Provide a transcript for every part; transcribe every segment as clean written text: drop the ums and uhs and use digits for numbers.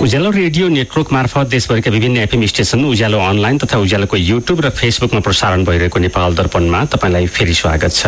उज्यालो radio network मार्फत देशभरका विभिन्न FM station, उज्यालो online तथा उज्यालोको युट्युब र फेसबुकमा प्रसारण भइरहेको नेपाल दर्पणमा तपाईलाई फेरि स्वागत छ।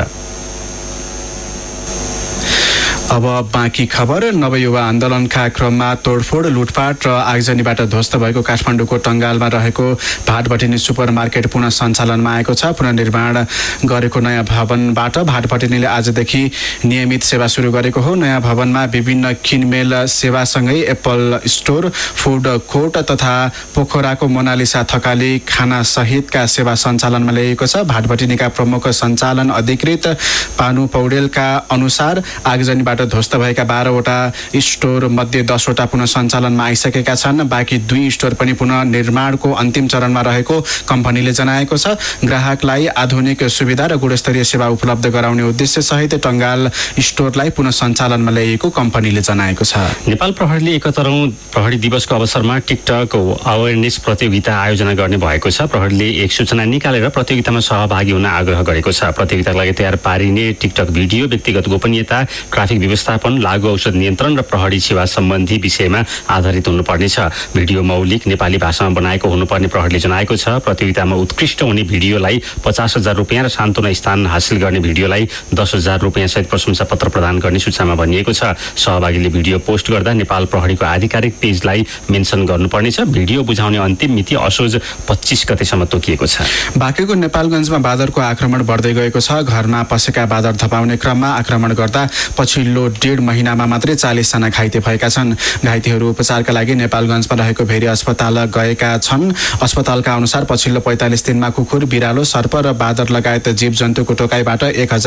अब बाँकी खबर। नवयुवा आन्दोलनका क्रममा तोडफोड, लुटपाट र आगजनीबाट ध्वस्त भएको काठमाडौँको टंगालमा रहेको भाटभटिनी सुपरमार्केट पुनः सञ्चालनमा आएको छ। पुनर्निर्माण गरेको नयाँ भवनबाट भाटभटिनीले आजदेखि नियमित सेवा सुरु गरेको हो। नयाँ भवनमा विभिन्न किनमेल सेवासँगै एप्पल स्टोर, फुड कोर्ट तथा पोखराको मोनालिसा थकाली खाना सहितका सेवा सञ्चालनमा ल्याइएको छ। भाटभटिनीका प्रमुख सञ्चालन अधिकृत पानु पौडेलका अनुसार आगजनीबाट ध्वस्त भएका 12वटा स्टोर मध्ये 10वटा पुनः सञ्चालनमा आइसकेका छन्। बाँकी 2 स्टोर पनि पुनः निर्माणको अन्तिम चरणमा रहेको कम्पनीले जनाएको छ। ग्राहकलाई आधुनिक सुविधा र गुणस्तरीय सेवा उपलब्ध गराउने उद्देश्य सहित टंगाल स्टोरलाई पुनः सञ्चालनमा ल्याइएको कम्पनीले जनाएको छ। नेपाल प्रहरीले 71औं प्रहरी दिवसको अवसरमा टिकटक अवेरनेस प्रतियोगिता आयोजना गर्ने भएको छ। प्रहरीले एक सूचना निकालेर प्रतियोगितामा सहभागी हुन आग्रह गरेको छ। प्रतियोगिताका लागि तयार पारिने टिकटक भिडियो व्यक्तिगत गोपनीयता, ट्राफिक व्यवस्थापन, लागू औषध नियन्त्रण र प्रहरी सेवा सम्बन्धी विषयमा आधारित हुनुपर्नेछ। भिडियो मौलिक नेपाली भाषामा बनाएको हुनुपर्ने प्रहरीले जनाएको छ। प्रतियोगितामा उत्कृष्ट हुने भिडियोलाई 50,000 रुपियाँ र सान्तवना स्थान हासिल गर्ने भिडियोलाई 10,000 रुपियाँ सहित प्रशंसा पत्र प्रदान गर्ने सूचनामा भनिएको छ। सहभागीले भिडियो पोस्ट गर्दा नेपाल प्रहरीको आधिकारिक पेजलाई मेन्सन गर्नुपर्नेछ। भिडियो बुझाउने अन्तिम मिति असोज 25 गतेसम्म तोकिएको छ। बाँकेको नेपालगञ्जमा बाँदरको आक्रमण बढ्दै गएको छ। घरमा पसेका बाँदर धपाउने क्रममा आक्रमण गर्दा पछिल्लो 1.5 महिनामा मात्रै 40 जना घाइते भएका छन्। घाइतेहरू उपचारका लागि नेपालगञ्जमा रहेको भेरी अस्पताल गएका छन्। अस्पतालका अनुसार पछिल्लो 45 दिनमा कुकुर, बिरालो, सर्प र बाँदर लगायत जीवजन्तुको टोकाइबाट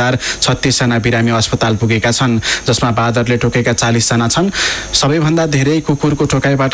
1036 जना बिरामी अस्पताल पुगेका छन्, जसमा बाँदरले टोकेका 40 जना छन्। सबैभन्दा धेरै कुकुरको टोकाइबाट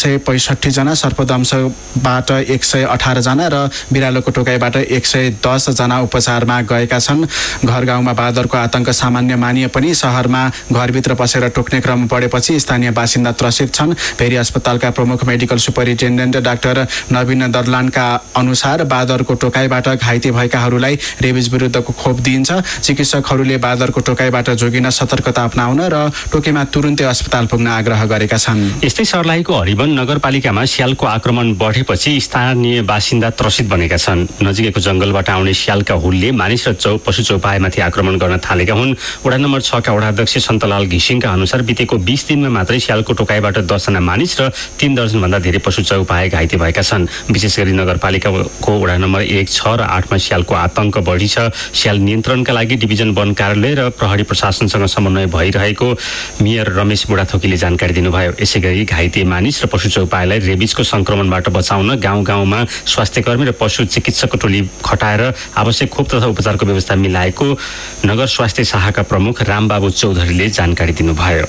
865 जना, सर्पदंशबाट 118 जना र बिरालोको टोकाइबाट 110 जना उपचारमा गएका छन्। घर गाउँमा बाँदरको आतंक सामान्य मानिए पनि शहरमा घरभित्र पसेर टोक्ने क्रम बढेपछि स्थानीय बासिन्दा त्रसित छन्। भेरी अस्पतालका प्रमुख मेडिकल सुपरिन्टेन्डेन्ट डाक्टर नवीन दर्लानका अनुसार बाँदरको टोकाइबाट घाइते भएकाहरूलाई रेबिज विरुद्धको खोप दिइन्छ। चिकित्सकहरूले बाँदरको टोकाइबाट जोगिन सतर्कता अपनाउन र टोकेमा तुरुन्तै अस्पताल पुग्न आग्रह गरेका छन्। यस्तै सर्लाहीको हरिवन नगरपालिकामा स्यालको आक्रमण बढेपछि स्थानीय बासिन्दा त्रसित बनेका छन्। नजिकैको जंगलबाट आउने स्यालका हुलले मानिस र पशु चौपायामाथि आक्रमण गर्न थालेका हुन्। वडा नम्बर 6 का वडाध्यक्ष सन्तलाल घिसिङका अनुसार बितेको 20 दिनमा मात्रै स्यालको टोकाइबाट 10 जना मानिस र 3 दर्जनभन्दा धेरै पशु चौपाया घाइते भएका छन्। विशेष गरी नगरपालिकाको वडा नम्बर 1, 6 र 8 मा स्यालको आतंक बढी छ। स्याल नियन्त्रणका लागि डिभिजन वन कार्यालय र प्रहरी प्रशासनसँग समन्वय भइरहेको मेयर रमेश बुढाथोकीले जानकारी दिनुभयो। यसैगरी घाइते मानिस र पशु चौपायालाई रेबिजको संक्रमणबाट बचाउन गाउँ-गाउँमा स्वास्थ्यकर्मी र पशु चिकित्सकको टोली खटाएर आवश्यक खोप तथा उपचारको व्यवस्था मिलाएको नगर स्वास्थ्य शाखाका प्रमुख रामबाबु चौधरीले जानकारी दिनुभयो।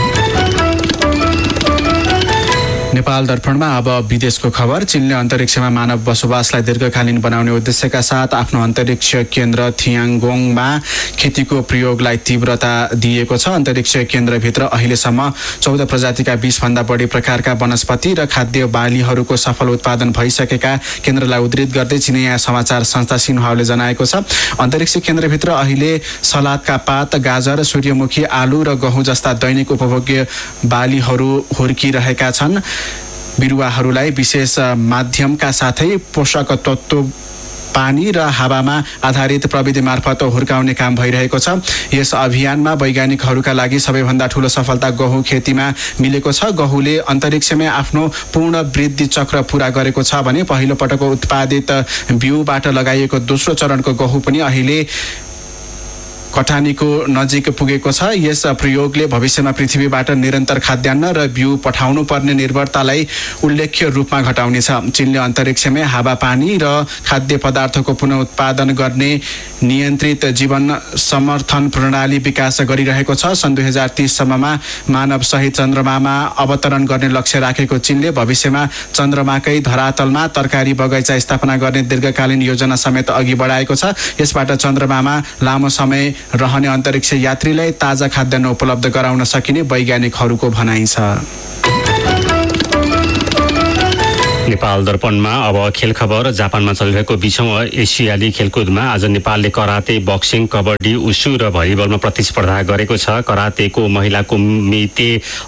नेपाल दर्पणमा अब विदेशको खबर। चीनले अन्तरिक्षमा मानव बसोबासलाई दीर्घकालीन बनाउने उद्देश्यका साथ आफ्नो अन्तरिक्ष केन्द्र थियाङ्गोङमा खेतीको प्रयोगलाई तीव्रता दिएको छ। अन्तरिक्ष केन्द्रभित्र अहिलेसम्म 14 प्रजातिका 20 भन्दा बढी प्रकारका वनस्पति र खाद्य बालीहरूको सफल उत्पादन भइसकेका केन्द्रलाई उद्धृत गर्दै चिनिया समाचार संस्था सिन्हुवाले जनाएको छ। अन्तरिक्ष केन्द्रभित्र अहिले सलादका पात, गाजर, सूर्यमुखी, आलु र गहुँ जस्ता दैनिक उपभोग्य बालीहरू हुर्किरहेका छन्। बिरुवाहरूलाई विशेष माध्यमका साथै पोषक तत्त्व, पानी र हावामा आधारित प्रविधि मार्फत हुर्काउने काम भइरहेको छ। यस अभियानमा वैज्ञानिकहरूका लागि सबैभन्दा ठूलो सफलता गहुँ खेतीमा मिलेको छ। गहुँले अन्तरिक्षमै आफ्नो पूर्ण वृद्धि चक्र पूरा गरेको छ भने पहिलो पटक उत्पादित बिउबाट लगाइएको दोस्रो चरणको गहुँ पनि अहिले कटानीको नजिक पुगेको छ। यस प्रयोगले भविष्यमा पृथ्वीबाट निरन्तर खाद्यान्न र बिउ पठाउनु पर्ने निर्भरतालाई उल्लेख्य रूपमा घटाउनेछ। चीनले अन्तरिक्षमै हावापानी र खाद्य पदार्थको पुनः उत्पादन गर्ने नियन्त्रित जीवन समर्थन प्रणाली विकास गरिरहेको छ। सन् 2030 सम्ममा मानव सहित चन्द्रमामा अवतरण गर्ने लक्ष्य राखेको चीनले भविष्यमा चन्द्रमाकै धरातलमा तरकारी बगैँचा स्थापना गर्ने दीर्घकालीन योजना समेत अघि बढाएको छ। यसबाट चन्द्रमामा लामो समय रहने अन्तरिक्ष यात्रीलाई ताजा खाद्यान्न उपलब्ध गराउन सकिने वैज्ञानिकहरूको भनाइ छ। नेपाल दर्पणमा अब खेल खबर। जापानमा चलिरहेको 20औं एसियाली खेलकुदमा आज नेपालले कराते, बक्सिङ, कबड्डी, उसु र भलिबलमा प्रतिस्पर्धा गरेको छ। करातेको महिला कुमिते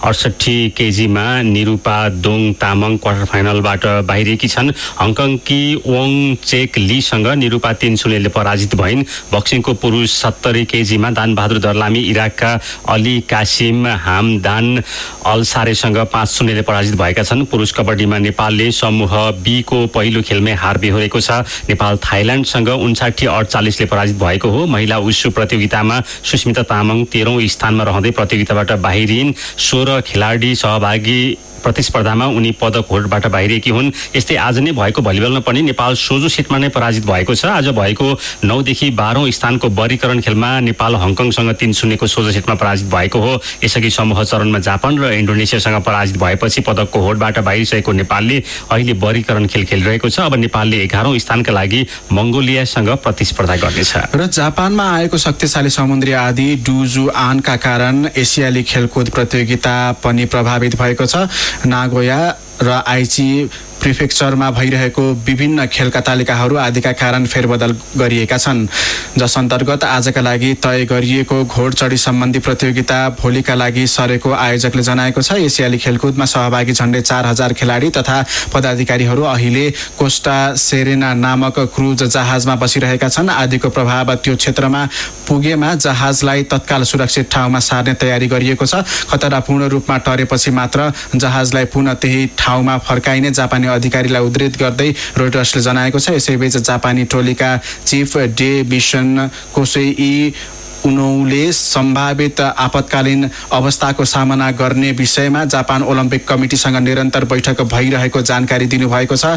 68 केजीमा निरूपा दोङ तामाङ क्वार्टर फाइनलबाट बाहिरिएकी छन्। हङकङकी वङ चेक लीसँग निरूपा 3-0ले पराजित भइन्। बक्सिङको पुरुष 70 केजीमा दानबहादुर दर्लामी इराकका अली कासिम हामदान अल्सारेसँग 5-0ले पराजित भएका छन्। पुरुष कबड्डीमा नेपालले समूह बी को पहिलो खेलमै हार बेहोरेको छ। नेपाल थाइल्याण्डसँग 59-48ले पराजित भएको हो। महिला उसु प्रतियोगितामा सुस्मिता तामाङ 13औं स्थानमा रहँदै प्रतियोगिताबाट बाहिरिन्। 16 खेलाडी सहभागी प्रतिस्पर्धामा उनी पदक होडबाट बाहिरिएकी हुन्। यस्तै आज नै भएको भलिबलमा पनि नेपाल सोझो सेटमा नै पराजित भएको छ। आज भएको 9 देखि 12औं स्थानको वर्गीकरण खेलमा नेपाल हङकङसँग 3-0 को सोझो सेटमा पराजित भएको हो। यसअघि समूह चरणमा जापान र इन्डोनेसियासँग पराजित भएपछि पदकको होडबाट बाहिरिसकेको नेपालले अहिले वर्गीकरण खेल खेलिरहेको छ। अब नेपालले 11औं स्थानका लागि मङ्गोलियासँग प्रतिस्पर्धा गर्नेछ। र जापानमा आएको शक्तिशाली समुद्री आँधी डुजुआनका कारण एसियाली खेलकुद प्रतियोगिता पनि प्रभावित भएको छ। नागोया र आइची प्रिफेक्चरमा भइरहेको विभिन्न खेलका तालिकाहरू आदिका कारण फेरबदल गरिएका छन्, जस अन्तर्गत आजका लागि तय गरिएको घोडचढी सम्बन्धी प्रतियोगिता भोलिका लागि सरेको आयोजकले जनाएको छ। एसियाली खेलकुदमा सहभागी झण्डै 4000 खेलाडी तथा पदाधिकारीहरू अहिले कोस्टा सेरेना नामक क्रुज जहाजमा बसिरहेका छन्। आदिको प्रभाव त्यो क्षेत्रमा पुगेमा जहाजलाई तत्काल सुरक्षित ठाउँमा सार्ने तयारी गरिएको छ। खतरा पूर्ण रूपमा टरेपछि मात्र जहाजलाई पुनः त्यही ठाउँमा फर्काइने जापानी अधिकारीलाई उद्धृत गर्दै रोइटर्सले जनाएको छ। यसैबीच जापानी टोलीका चिफ डेभिसन कोसेई उनौले सम्भावित आपतकालीन अवस्थाको सामना गर्ने विषयमा जापान ओलम्पिक कमिटीसँग निरन्तर बैठक भइरहेको जानकारी दिनुभएको छ।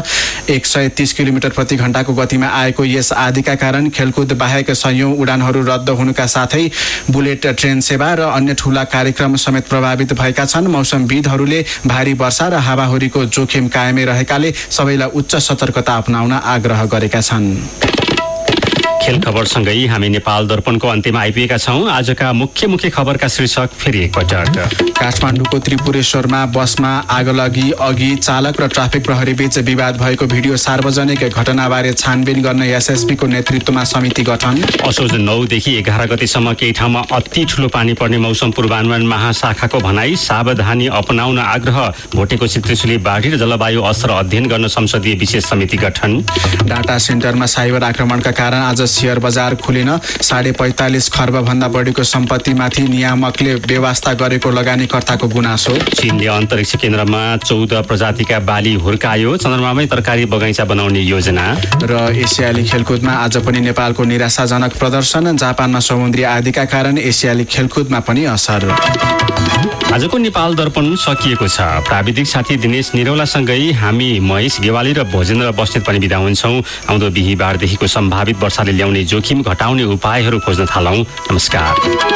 130 किलोमिटर प्रति घण्टाको गतिमा आएको यस आँधीका कारण खेलकुद बाहेक सयौं उडानहरू रद्द हुनुका साथै बुलेट ट्रेन सेवा र अन्य ठूला कार्यक्रम समेत प्रभावित भएका छन्। मौसमविदहरूले भारी वर्षा र हावाहुरीको जोखिम कायमै रहेकाले सबैलाई उच्च सतर्कता अपनाउन आग्रह गरेका छन्। खेल खबरसँगै हामी नेपाल दर्पणको अन्त्यमा आइपुगेका छौं। आजका मुख्य खबरका शीर्षक फेरि एकपटक। काठमाडौँको त्रिपुरेश्वरमा बसमा आगलगी अघि चालक र ट्राफिक प्रहरी बीच विवाद भएको भिडियो सार्वजनिक। घटनाबारे छानबिन गर्न एसएसपीको नेतृत्वमा समिति गठन। असोज 9 देखि 11 गतेसम्म केही ठाउँमा अति ठूलो पानी पर्ने मौसम पूर्वानुमान महाशाखाको भनाई। सावधानी अपनाउन आग्रह। भोटेको चित्रेश्वरी बाढी र जलवायु असर अध्ययन गर्न संसदीय विशेष समिति गठन। डाटा सेन्टरमा साइबर आक्रमणका कारण आज शेयर बजार खुलेन। 45.5 खर्ब भन्दा बढीको सम्पत्तिमाथि नियामकले व्यवस्था गरेको लगानीकर्ताको गुनासो। चीनले अन्तरिक्ष केन्द्रमा 14 प्रजातिका बाली हुर्कायो। चन्द्रमामै तरकारी बगैँचा बनाउने योजना। र एसियाली खेलकुदमा आज पनि नेपालको निराशाजनक प्रदर्शन। जापानमा समुद्री आँधीका कारण एसियाली खेलकुदमा पनि असर। आजको नेपाल दर्पण सकिएको छ। प्राविधिक साथी दिनेश निरौलासँगै हामी महेश गेवाली र भोजेन्द्र बस्नेत पनि बिदा हुन्छौं। आउँदो बिहीबारदेखिको सम्भावित वर्षाले ल्याउने जोखिम घटाउने उपायहरू खोज्न थालौं। नमस्कार।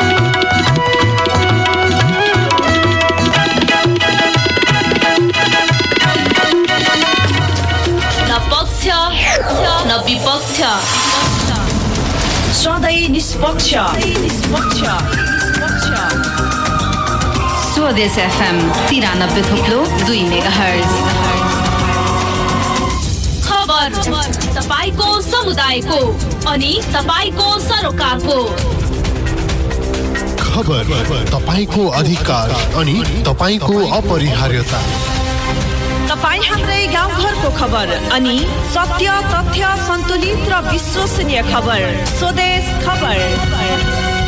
न पक्ष न विपक्ष, सधैँ निष्पक्ष। स्वदेश FM 93.2 मेगाहर्ज। खबर तपाईको समुदायको अनि तपाईको सरोकारको। खबर तपाईको अधिकार अनि तपाईको अपरिहार्यता। तपाईँ हाम्रै गाउँघरको खबर अनि सत्य, तथ्य, सन्तुलित र विश्वसनीय खबर। स्वदेश खबर।